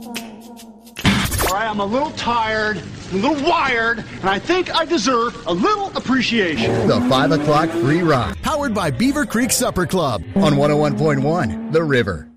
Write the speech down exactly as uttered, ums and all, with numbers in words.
All right, I'm a little tired, a little wired, and I think I deserve a little appreciation. The five o'clock free ride. Powered by Beaver Creek Supper Club On one oh one point one, The River.